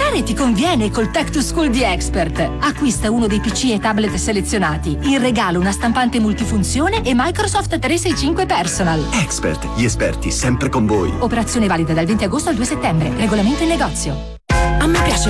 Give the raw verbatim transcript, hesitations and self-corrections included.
Studiare ti conviene col Tech to School di Expert. Acquista uno dei P C e tablet selezionati. In regalo una stampante multifunzione e Microsoft trecentosessantacinque Personal. Expert, gli esperti sempre con voi. Operazione valida dal venti agosto al due settembre. Regolamento in negozio. A me piace